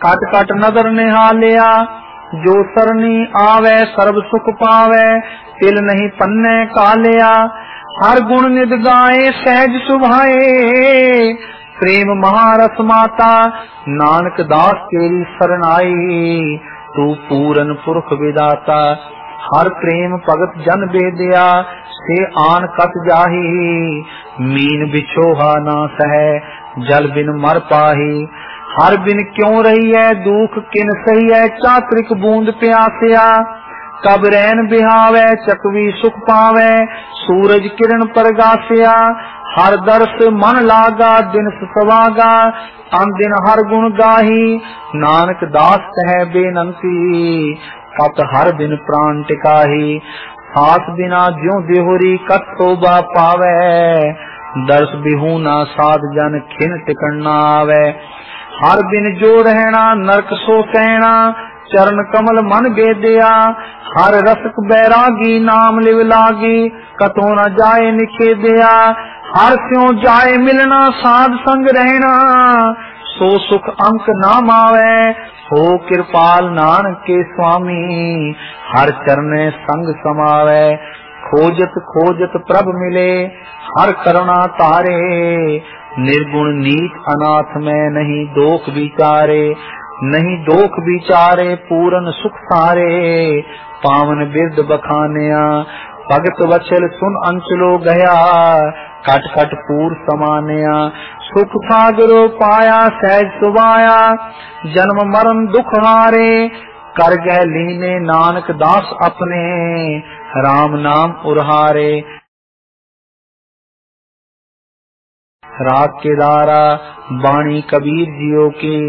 Cut cut नदर निहालिया, जो सरनी आवे सर्व सुख पावे, तिल नहीं पन्ने कालिया। हर गुण निद गाए सहज सुभाए, प्रेम महारस माता, नानक दास तेरी शरण आई, तू पूरन पुरख विदाता। हर प्रेम भगत जन बेदिया, से आन कत जाही, मीन बिछोहा ना सह, जल बिन मर पाही। हर बिन क्यों रही है दुख किन सही है, चातरिक बूंद प्यासिया। कब रैन बिहावे चकवी सुख पावे, सूरज किरण प्रगासिया। हर दर्श मन लागा दिन सवागा, अन दिन हर गुण गाही। नानक दास कह बेनंती, कत हर दिन प्राण टिकाही। सास बिना ज्यों देहोरी कत शोभा पावे, दर्श बिहूना साध जन खिन टिकन न आवे। हर बिन जो रहना नरक सो कहना, चरण कमल मन बेदिया। हर रसक बैरागी नाम लिव लागी, कतो न जाए निखेदिया। हर स्यों जाए मिलना साध संग रहना, सो सुख अंक नाम आवे। हो कृपाल नानक के स्वामी, हर चरणे संग समावे। खोजत खोजत प्रभ मिले, हर करुणा तारे। निर्गुण नीच अनाथ में नहीं दोख विचारे, नहीं दोख विचारे पूरन सुख सारे। पावन बिरद बखानिया, भगत वचल सुन अंचलो गया, कट कट पूर समानिया। सुख सागरो पाया सहज सुभाया, जन्म मरण दुख हारे। कर गए लीने नानक दास अपने, राम नाम उरहारे। राग केदारा बाणी कबीर जियो की।